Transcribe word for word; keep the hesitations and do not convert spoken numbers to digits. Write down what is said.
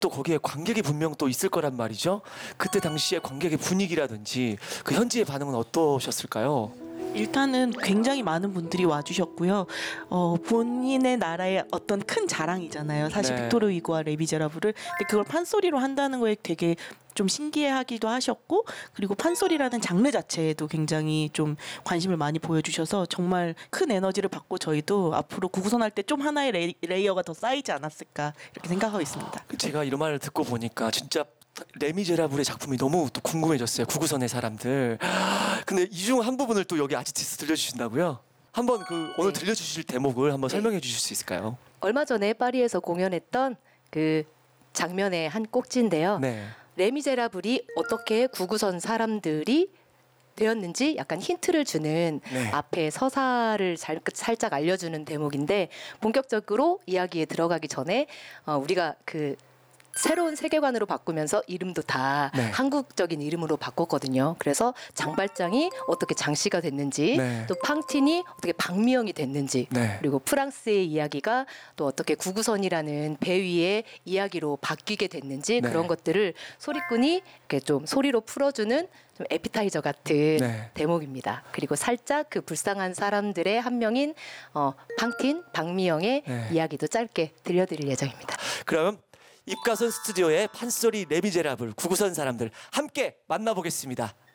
또 거기에 관객이 분명 또 있을 거란 말이죠. 그때 당시에 관객의 분위기라든지 그 현지의 반응은 어떠셨을까요? 일단은 굉장히 많은 분들이 와주셨고요. 어, 본인의 나라의 어떤 큰 자랑이잖아요. 사실 네. 빅토르 위고와 레미제라블을. 근데 그걸 판소리로 한다는 거에 되게 좀 신기해하기도 하셨고, 그리고 판소리라는 장르 자체에도 굉장히 좀 관심을 많이 보여주셔서 정말 큰 에너지를 받고 저희도 앞으로 구구선 할 때 좀 하나의 레이, 레이어가 더 쌓이지 않았을까 이렇게 생각하고 있습니다. 제가 이런 말을 듣고 보니까 진짜 레미제라블의 작품이 너무 또 궁금해졌어요. 구구선의 사람들. 근데 이 중 한 부분을 또 여기 아지트에서 들려주신다고요? 한번 그 오늘 네. 들려주실 대목을 한번 네. 설명해 주실 수 있을까요? 얼마 전에 파리에서 공연했던 그 장면의 한 꼭지인데요. 네. 레미제라블이 어떻게 구구선 사람들이 되었는지 약간 힌트를 주는 네. 앞에 서사를 잘, 살짝 알려주는 대목인데, 본격적으로 이야기에 들어가기 전에 어, 우리가 그 새로운 세계관으로 바꾸면서 이름도 다 네. 한국적인 이름으로 바꿨거든요. 그래서 장발장이 어떻게 장씨가 됐는지, 네. 또 팡틴이 어떻게 박미영이 됐는지, 네. 그리고 프랑스의 이야기가 또 어떻게 구구선이라는 배 위의 이야기로 바뀌게 됐는지, 네. 그런 것들을 소리꾼이 이렇게 좀 소리로 풀어주는 좀 에피타이저 같은 네. 대목입니다. 그리고 살짝 그 불쌍한 사람들의 한 명인 어, 팡틴, 박미영의 네. 이야기도 짧게 들려드릴 예정입니다. 그럼 입가선 스튜디오의 판소리 레미제라블 구구선 사람들 함께 만나보겠습니다.